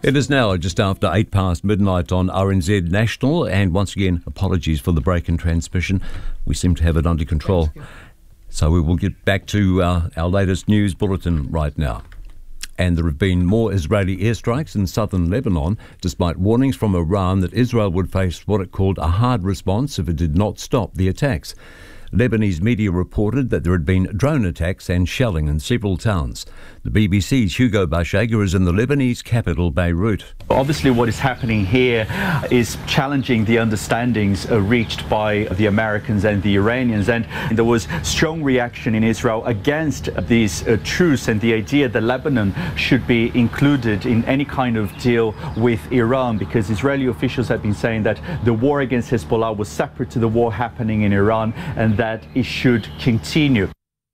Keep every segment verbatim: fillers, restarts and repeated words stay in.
It is now just after eight past midnight on R N Z National, and once again, apologies for the break in transmission. We seem to have it under control. So we will get back to uh, our latest news bulletin right now. And there have been more Israeli airstrikes in southern Lebanon, despite warnings from Iran that Israel would face what it called a hard response if it did not stop the attacks. Lebanese media reported that there had been drone attacks and shelling in several towns. The B B C's Hugo Bashega is in the Lebanese capital, Beirut. Obviously, what is happening here is challenging the understandings uh, reached by the Americans and the Iranians. And there was strong reaction in Israel against this uh, truce and the idea that Lebanon should be included in any kind of deal with Iran, because Israeli officials have been saying that the war against Hezbollah was separate to the war happening in Iran and that it should continue.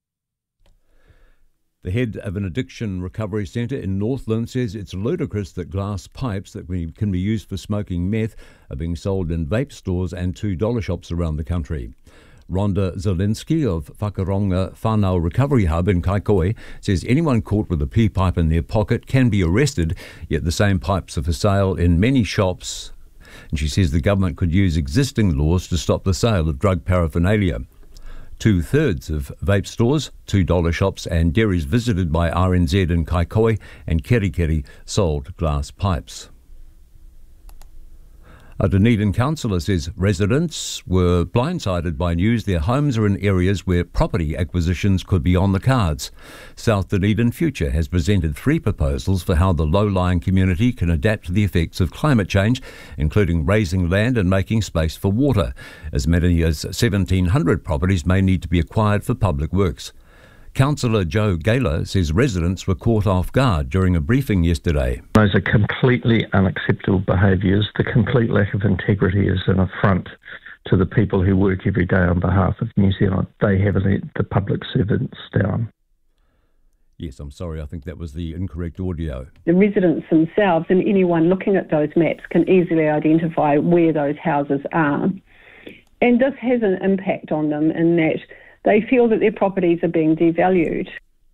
The head of an addiction recovery centre in Northland says it's ludicrous that glass pipes that can be used for smoking meth are being sold in vape stores and two dollar shops around the country. Rhonda Zielinski of Whakaronga Whanau Recovery Hub in Kaikoai says anyone caught with a pea pipe in their pocket can be arrested, yet the same pipes are for sale in many shops. And she says the government could use existing laws to stop the sale of drug paraphernalia. Two-thirds of vape stores, two dollar shops and dairies visited by R N Z in Kaikoai and Kerikeri sold glass pipes. A Dunedin councillor says residents were blindsided by news their homes are in areas where property acquisitions could be on the cards. South Dunedin Future has presented three proposals for how the low-lying community can adapt to the effects of climate change, including raising land and making space for water. As many as seventeen hundred properties may need to be acquired for public works. Councillor Joe Gaylor says residents were caught off guard during a briefing yesterday. Those are completely unacceptable behaviours. The complete lack of integrity is an affront to the people who work every day on behalf of New Zealand. They have let the public servants down. Yes, I'm sorry, I think that was the incorrect audio. The residents themselves and anyone looking at those maps can easily identify where those houses are. And this has an impact on them in that they feel that their properties are being devalued.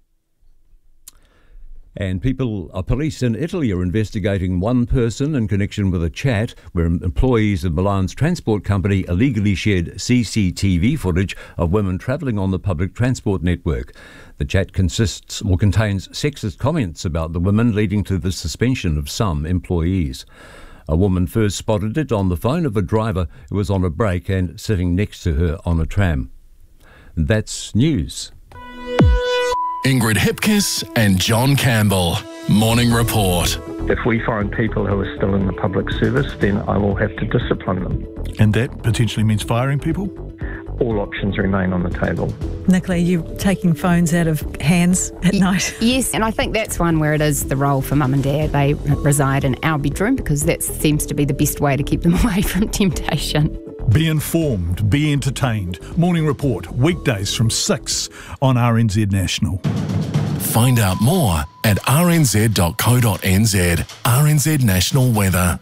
And people, uh, police in Italy are investigating one person in connection with a chat where employees of Milan's transport company illegally shared C C T V footage of women travelling on the public transport network. The chat consists or contains sexist comments about the women, leading to the suspension of some employees. A woman first spotted it on the phone of a driver who was on a break and sitting next to her on a tram. That's news. Ingrid Hipkiss and John Campbell. Morning Report. If we find people who are still in the public service, then I will have to discipline them. And that potentially means firing people? All options remain on the table. Nicola, are you taking phones out of hands at y- night? Yes, and I think that's one where it is the role for mum and dad. They reside in our bedroom because that seems to be the best way to keep them away from temptation. Be informed, be entertained. Morning Report, weekdays from six on R N Z National. Find out more at r n z dot co dot n z. R N Z National Weather.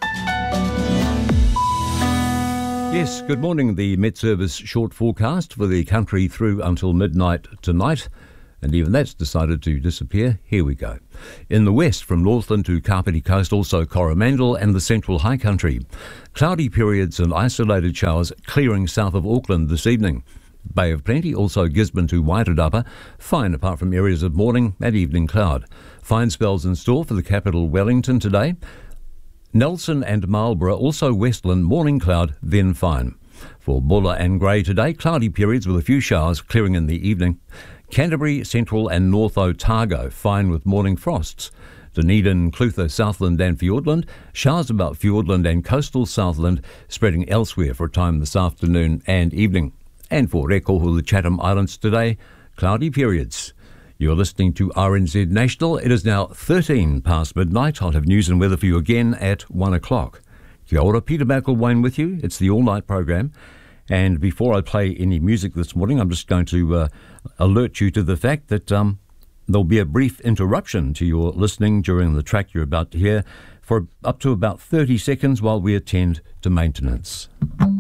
Yes, good morning. The Met Service short forecast for the country through until midnight tonight. And even that's decided to disappear. Here we go. In the west, from Northland to Kapiti Coast, also Coromandel and the central high country. Cloudy periods and isolated showers clearing south of Auckland this evening. Bay of Plenty, also Gisborne to Wairarapa. Fine apart from areas of morning and evening cloud. Fine spells in store for the capital Wellington today. Nelson and Marlborough, also Westland, morning cloud, then fine. For Buller and Grey today, cloudy periods with a few showers clearing in the evening. Canterbury, Central and North Otago, fine with morning frosts. Dunedin, Clutha, Southland and Fiordland, showers about Fiordland and coastal Southland, spreading elsewhere for a time this afternoon and evening. And for Rekohu, the Chatham Islands today, cloudy periods. You're listening to R N Z National. It is now thirteen past midnight. I'll have news and weather for you again at one o'clock. Kia ora, Peter McElwain with you. It's the all-night program. And before I play any music this morning, I'm just going to uh, alert you to the fact that um, there'll be a brief interruption to your listening during the track you're about to hear for up to about thirty seconds while we attend to maintenance.